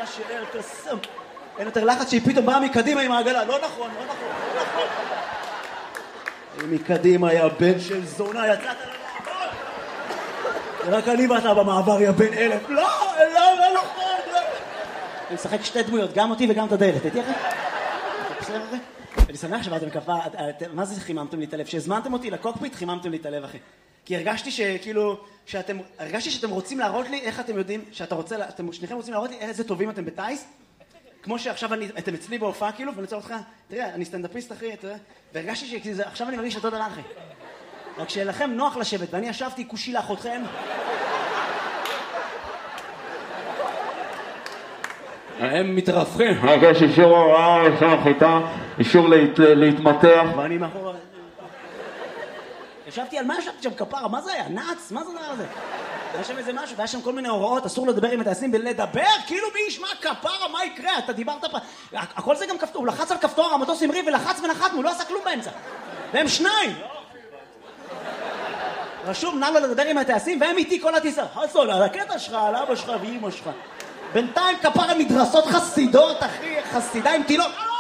מה שאל קסם. אין יותר לחץ שהיא פתאום באה מקדימה עם העגלה. לא נכון, לא נכון, לא נכון. מקדימה היה בן של זונה, יצאת למעבר. רק אני ואתה במעבר, יא בן 1000. לא, לא, לא נכון. אני משחק שתי דמויות, גם אותי וגם את הדלת. הייתי אחרי? בסדר אחרי? אני שמח שבאתם כפה, מה זה חיממתם לי את הלב? שהזמנתם אותי לקוקפיט, חיממתם לי את הלב אחי. כי הרגשתי שאתם רוצים להראות לי איך אתם יודעים, אתם שניכם רוצים להראות לי איזה טובים אתם בטייס, כמו שעכשיו אתם אצלי בהופעה כאילו, ואני רוצה אותך, תראה, אני סטנדאפיסט אחי, והרגשתי שעכשיו אני מרגיש אותו דבר אחי. רק שלכם נוח לשבת, ואני ישבתי כושי לאחותכם. הם מתרפכים. יש אישור הוראה, אישור חיטה, אישור להתמתח. ואני מאחור... ישבתי על מה ישבתי שם כפרה? מה זה היה? נאץ? מה זה דבר הזה? היה שם איזה משהו, והיה שם כל מיני הוראות, אסור לדבר עם הטייסים, לדבר? כאילו מי ישמע כפרה, מה יקרה? אתה דיברת פה... הכל זה גם כפתור, הוא לחץ על כפתור, המטוס המריא ולחץ ונחתנו, הוא לא עשה כלום באמצע. והם שניים! רשום, נא לו לדבר עם הטייסים, והם איתי כל הטיסה. חסון, על הקטע שלך, על אבא שלך ואמא שלך. בינתיים כפרה מדרסות חסידות, אחי, חסידה עם תינוק.